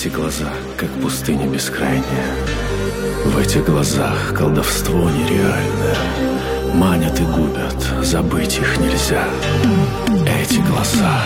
эти глаза, как пустыня бескрайняя. В этих глазах колдовство нереальное. Манят и губят, забыть их нельзя. Эти глаза.